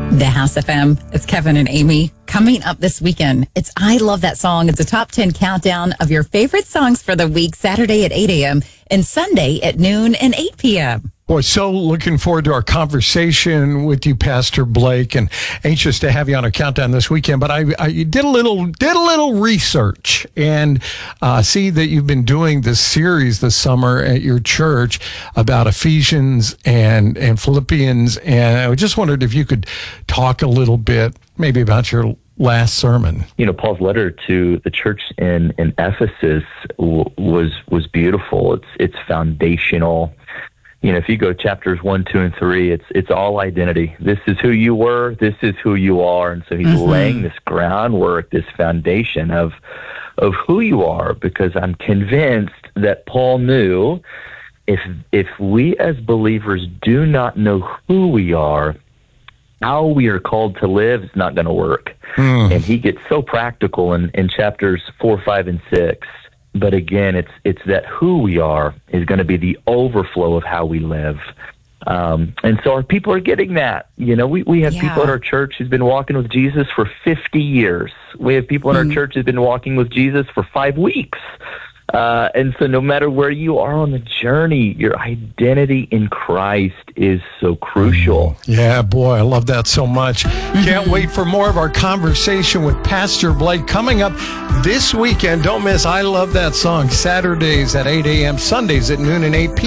The House FM. It's Kevin and Amy. Coming up this weekend, it's I Love That Song. It's a top 10 countdown of your favorite songs for the week, Saturday at 8 a.m. and Sunday at noon and 8 p.m. Boy, so looking forward to our conversation with you, Pastor Blake, and anxious to have you on our countdown this weekend. But I did a little research and see that you've been doing this series this summer at your church about Ephesians and Philippians, and I just wondered if you could talk a little bit maybe about your last sermon. You know, Paul's letter to the church in Ephesus was beautiful. It's foundational. You know, if you go chapters 1, 2, and 3, it's all identity. This is who you were. This is who you are. And so he's laying this groundwork, this foundation of who you are, because I'm convinced that Paul knew if we as believers do not know who we are, how we are called to live is not going to work. And he gets so practical in chapters 4, 5, and 6. But again, it's that who we are is going to be the overflow of how we live. And so our people are getting that. You know, we have people at our church who's been walking with Jesus for 50 years. We have people in our church who've been walking with Jesus for 5 weeks. And so no matter where you are on the journey, your identity in Christ is so crucial. Yeah, boy, I love that so much. Can't wait for more of our conversation with Pastor Blake coming up this weekend. Don't miss I Love That Song, Saturdays at 8 a.m., Sundays at noon and 8 p.m.